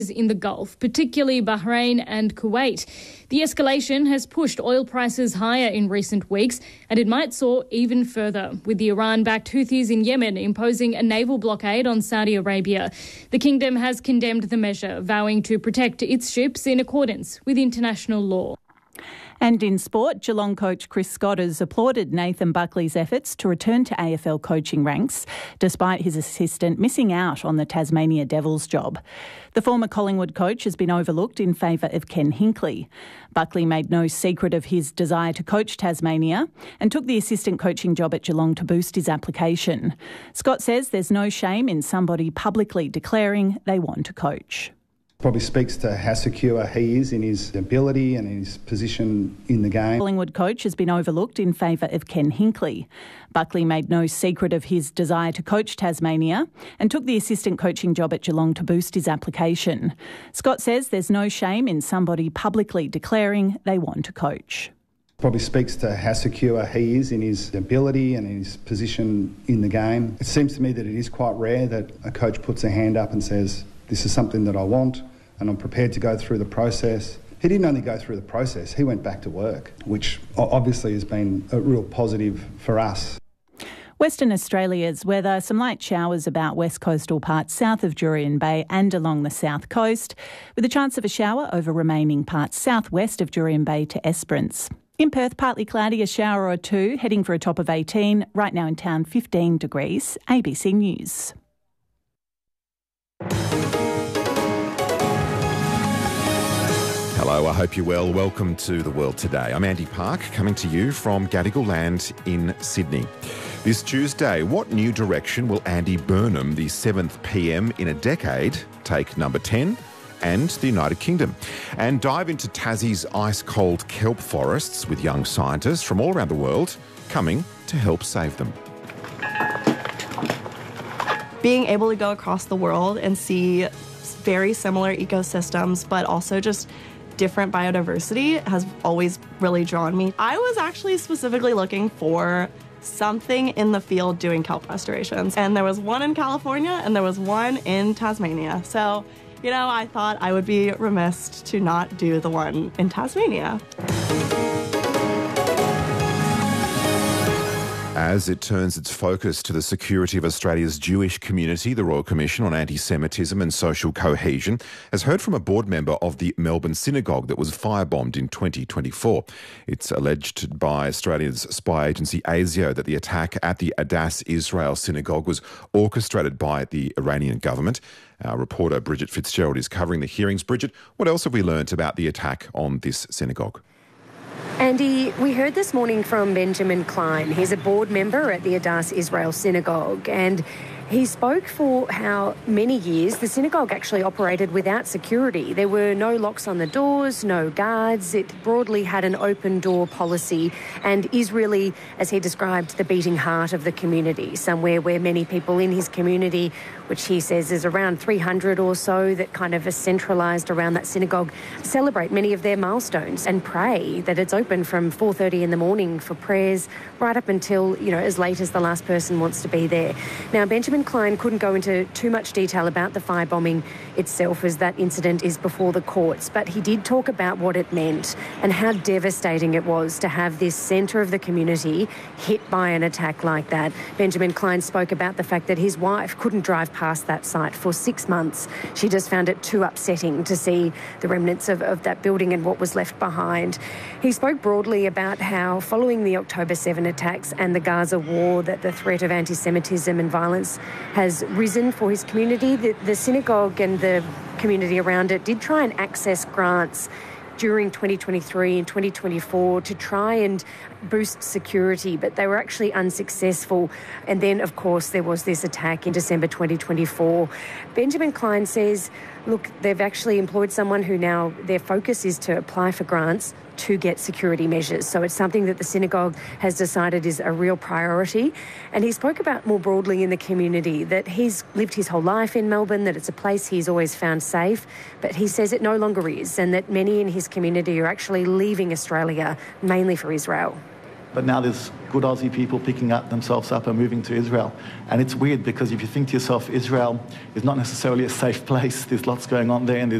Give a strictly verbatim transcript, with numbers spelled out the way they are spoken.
in the Gulf, particularly Bahrain and Kuwait. The escalation has pushed oil prices higher in recent weeks, and it might soar even further, with the Iran-backed Houthis in Yemen imposing a naval blockade on Saudi Arabia. The kingdom has condemned the measure, vowing to protect its ships in accordance with international law. And in sport, Geelong coach Chris Scott has applauded Nathan Buckley's efforts to return to A F L coaching ranks, despite his assistant missing out on the Tasmania Devils job. The former Collingwood coach has been overlooked in favour of Ken Hinkley. Buckley made no secret of his desire to coach Tasmania and took the assistant coaching job at Geelong to boost his application. Scott says there's no shame in somebody publicly declaring they want to coach. Probably speaks to how secure he is in his ability and his position in the game. Collingwood coach has been overlooked in favour of Ken Hinkley. Buckley made no secret of his desire to coach Tasmania and took the assistant coaching job at Geelong to boost his application. Scott says there's no shame in somebody publicly declaring they want to coach. Probably speaks to how secure he is in his ability and his position in the game. It seems to me that it is quite rare that a coach puts a hand up and says, this is something that I want and I'm prepared to go through the process. He didn't only go through the process, he went back to work, which obviously has been a real positive for us. Western Australia's weather, some light showers about west coastal parts south of Jurien Bay and along the south coast, with a chance of a shower over remaining parts southwest of Jurien Bay to Esperance. In Perth, partly cloudy, a shower or two, heading for a top of eighteen. Right now in town, fifteen degrees. A B C News. Hello, I hope you're well. Welcome to The World Today. I'm Andy Park, coming to you from Gadigal Land in Sydney. This Tuesday, what new direction will Andy Burnham, the seventh P M in a decade, take number ten and the United Kingdom? And dive into Tassie's ice-cold kelp forests with young scientists from all around the world coming to help save them. Being able to go across the world and see very similar ecosystems, but also just different biodiversity has always really drawn me. I was actually specifically looking for something in the field doing kelp restorations, and there was one in California and there was one in Tasmania. So, you know, I thought I would be remiss to not do the one in Tasmania. As it turns its focus to the security of Australia's Jewish community, the Royal Commission on Anti-Semitism and Social Cohesion has heard from a board member of the Melbourne synagogue that was firebombed in twenty twenty-four. It's alleged by Australia's spy agency ASIO that the attack at the Adass Israel synagogue was orchestrated by the Iranian government. Our reporter Bridget Fitzgerald is covering the hearings. Bridget, what else have we learnt about the attack on this synagogue? Andy, we heard this morning from Benjamin Klein. He's a board member at the Adass Israel Synagogue, and he spoke for how many years the synagogue actually operated without security. There were no locks on the doors, no guards. It broadly had an open door policy and is really, as he described, the beating heart of the community, somewhere where many people in his community, which he says is around three hundred or so, that kind of are centralised around that synagogue, celebrate many of their milestones and pray that it's open from four thirty in the morning for prayers right up until, you know, as late as the last person wants to be there. Now, Benjamin Klein couldn't go into too much detail about the firebombing itself, as that incident is before the courts, but he did talk about what it meant and how devastating it was to have this centre of the community hit by an attack like that. Benjamin Klein spoke about the fact that his wife couldn't drive past that site for six months. She just found it too upsetting to see the remnants of, of that building and what was left behind. He spoke broadly about how, following the October seventh attacks and the Gaza war, that the threat of anti-Semitism and violence has risen for his community. The, the synagogue and the community around it did try and access grants during twenty twenty-three and twenty twenty-four to try and boost security, but they were actually unsuccessful. And then, of course, there was this attack in December twenty twenty-four. Benjamin Klein says, look, they've actually employed someone who now their focus is to apply for grants to get security measures. So it's something that the synagogue has decided is a real priority. And he spoke about more broadly in the community that he's lived his whole life in Melbourne, that it's a place he's always found safe, but he says it no longer is, and that many in his community are actually leaving Australia, mainly for Israel. But now there's good Aussie people picking up themselves up and moving to Israel. And it's weird because if you think to yourself, Israel is not necessarily a safe place. There's lots going on there, and there's